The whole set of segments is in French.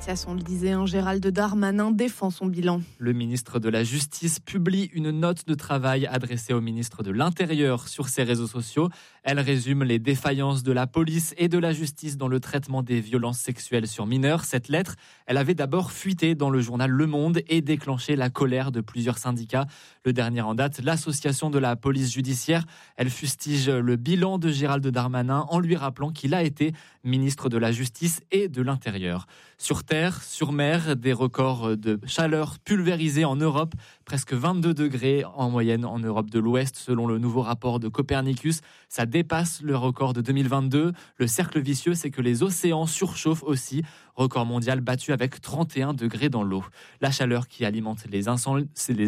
Mathias, on le disait, Gérald Darmanin défend son bilan. Le ministre de la Justice publie une note de travail adressée au ministre de l'Intérieur sur ses réseaux sociaux. Elle résume les défaillances de la police et de la justice dans le traitement des violences sexuelles sur mineurs. Cette lettre, elle avait d'abord fuité dans le journal Le Monde et déclenché la colère de plusieurs syndicats. Le dernier en date, l'association de la police judiciaire, elle fustige le bilan de Gérald Darmanin en lui rappelant qu'il a été ministre de la Justice et de l'Intérieur. Sur terre, sur mer, des records de chaleur pulvérisés en Europe, presque 22 degrés en moyenne en Europe de l'Ouest selon le nouveau rapport de Copernicus. Ça dépasse le record de 2022. Le cercle vicieux, c'est que les océans surchauffent aussi. Record mondial battu avec 31 degrés dans l'eau. La chaleur qui alimente les incendies,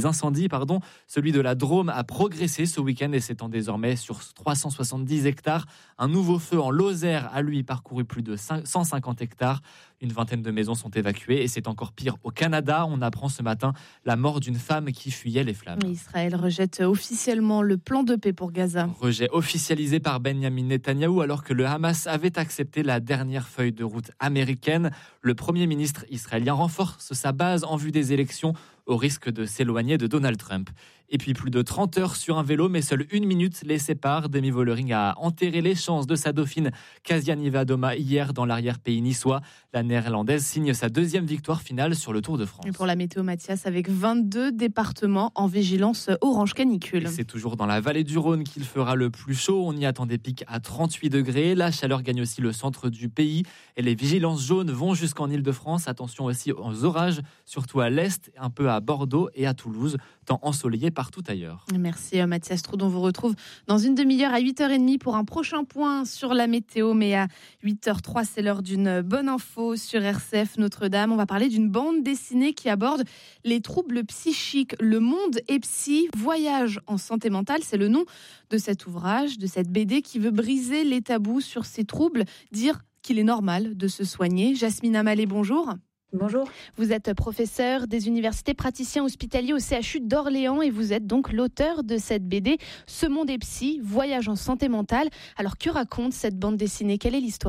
celui de la Drôme a progressé ce week-end et s'étend désormais sur 370 hectares. Un nouveau feu en Lozère a lui parcouru plus de 150 hectares. Une vingtaine de maisons sont évacuées et c'est encore pire au Canada. On apprend ce matin la mort d'une femme qui fuyait les flammes. Israël rejette officiellement le plan de paix pour Gaza. Rejet officialisé par Benjamin Netanyahou alors que le Hamas avait accepté la dernière feuille de route américaine. Le Premier ministre israélien renforce sa base en vue des élections au risque de s'éloigner de Donald Trump. Et puis plus de 30 heures sur un vélo, mais seule 1 minute les sépare. Demi Vollering a enterré les chances de sa dauphine Kasia Niewiadoma hier dans l'arrière-pays niçois. La néerlandaise signe sa deuxième victoire finale sur le Tour de France. Et pour la météo, Mathias, avec 22 départements en vigilance orange canicule. C'est toujours dans la vallée du Rhône qu'il fera le plus chaud. On y attend des pics à 38 degrés. La chaleur gagne aussi le centre du pays. Et les vigilances jaunes vont jusqu'en Île-de-France. Attention aussi aux orages, surtout à l'est, un peu à Bordeaux et à Toulouse, temps ensoleillé partout ailleurs. Merci Mathias Troudon. On vous retrouve dans une demi-heure à 8h30 pour un prochain point sur la météo. Mais à 8h03, c'est l'heure d'une bonne info sur RCF Notre-Dame. On va parler d'une bande dessinée qui aborde les troubles psychiques. Le monde est psy, voyage en santé mentale. C'est le nom de cet ouvrage, de cette BD qui veut briser les tabous sur ces troubles, dire qu'il est normal de se soigner. Jasmine Amalé, bonjour. Bonjour. Vous êtes professeur des universités, praticien hospitalier au CHU d'Orléans et vous êtes donc l'auteur de cette BD « Ce monde est psy, voyage en santé mentale ». Alors que raconte cette bande dessinée ? Quelle est l'histoire ?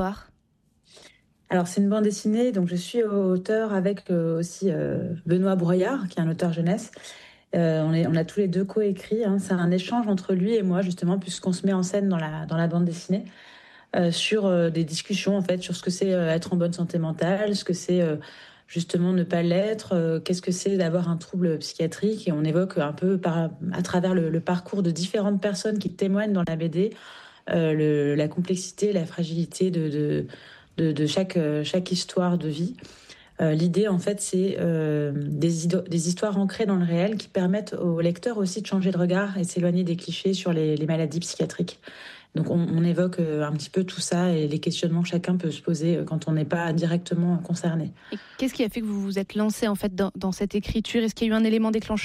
Alors c'est une bande dessinée, donc je suis auteur avec aussi Benoît Broyard, qui est un auteur jeunesse. On a tous les deux coécrit, c'est un échange entre lui et moi justement, puisqu'on se met en scène dans la bande dessinée. Sur des discussions en fait sur ce que c'est être en bonne santé mentale, ce que c'est justement ne pas l'être, qu'est-ce que c'est d'avoir un trouble psychiatrique, et on évoque un peu à travers le parcours de différentes personnes qui témoignent dans la BD la complexité, la fragilité de chaque histoire de vie. L'idée en fait c'est des histoires ancrées dans le réel qui permettent aux lecteurs aussi de changer de regard et de s'éloigner des clichés sur les maladies psychiatriques. Donc on évoque un petit peu tout ça et les questionnements que chacun peut se poser quand on n'est pas directement concerné. Et qu'est-ce qui a fait que vous vous êtes lancé en fait dans cette écriture ? Est-ce qu'il y a eu un élément déclencheur ?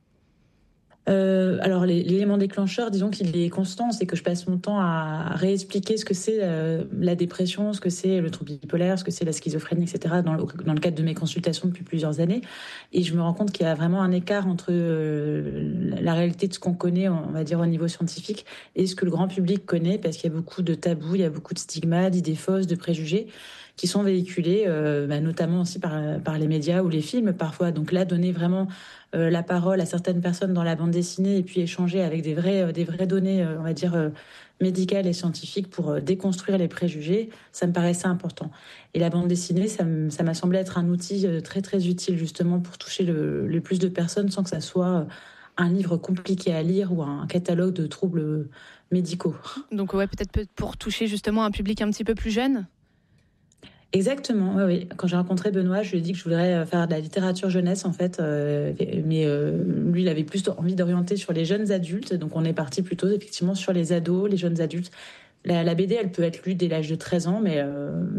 Alors l'élément déclencheur, disons qu'il est constant, c'est que je passe mon temps à réexpliquer ce que c'est la dépression, ce que c'est le trouble bipolaire, ce que c'est la schizophrénie, etc. dans le cadre de mes consultations depuis plusieurs années. Et je me rends compte qu'il y a vraiment un écart entre la réalité de ce qu'on connaît, on va dire au niveau scientifique, et ce que le grand public connaît, parce qu'il y a beaucoup de tabous, il y a beaucoup de stigmas, d'idées fausses, de préjugés qui sont véhiculés, notamment aussi par les médias ou les films parfois. Donc là, donner vraiment la parole à certaines personnes dans la bande dessinée et puis échanger avec des vraies données, on va dire, médicales et scientifiques pour déconstruire les préjugés, ça me paraissait important. Et la bande dessinée, ça m'a semblé être un outil très, très utile justement pour toucher le plus de personnes sans que ça soit un livre compliqué à lire ou un catalogue de troubles médicaux. Donc ouais, peut-être pour toucher justement un public un petit peu plus jeune ? Exactement, oui. Quand j'ai rencontré Benoît, je lui ai dit que je voudrais faire de la littérature jeunesse, en fait. Mais lui, il avait plus envie d'orienter sur les jeunes adultes. Donc, on est parti plutôt, effectivement, sur les ados, les jeunes adultes. La BD, elle peut être lue dès l'âge de 13 ans, mais